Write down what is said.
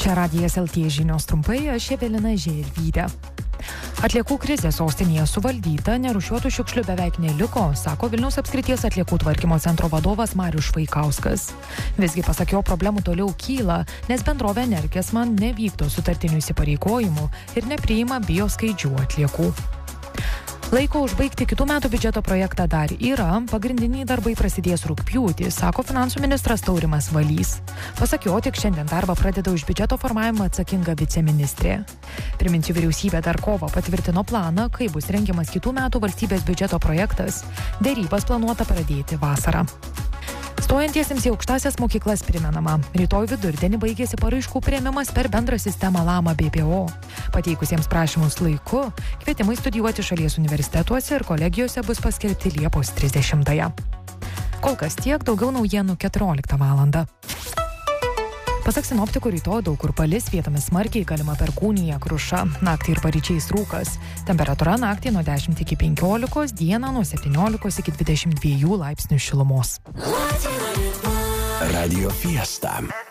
Čia Radijas LT žinios trumpai, aš Evelina Želvytė. Atliekų krizė sostinėje suvaldyta, nerūšiuotų šiukšlių beveik neliko, sako Vilniaus apskrities atliekų tvarkymo centro vadovas Marius Švaikauskas. Visgi pasak jo, problemų toliau kyla, nes bendrovė Enerkesman nevykdo sutartinių įsipareigojimų ir nepriima bioskaidžių atliekų. Laiko užbaigti kitų metų biudžeto projektą dar yra, pagrindiniai darbai prasidės rugpjūtį, sako finansų ministras Taurimas Valys. Pasak jo, tik šiandien darbą pradeda už biudžeto formavimą atsakinga viceministrė. Priminsiu, vyriausybė dar kovą patvirtino planą, kai bus rengiamas kitų metų valstybės biudžeto projektas. Derybas planuota pradėti vasarą. Stojantiesiems į aukštąsias mokyklas primenama, rytoj vidurdienį baigėsi paraiškų priėmimas per bendrą sistemą LAMA BPO. Pateikusiems prašymus laiku, kvietimai studijuoti šalies universitetuose ir kolegijose bus paskelbti Liepos 30-ąją. Kol kas tiek, daugiau naujienų 14 valandą. Pasak sinoptikų, rytoj daug kur palis, vietomis smarkiai, galima perkūnija, kruša, naktį ir paryčiais rūkas. Temperatūra naktį nuo 10 iki 15, dieną nuo 17 iki 22 laipsnių šilumos. Radio Fiesta.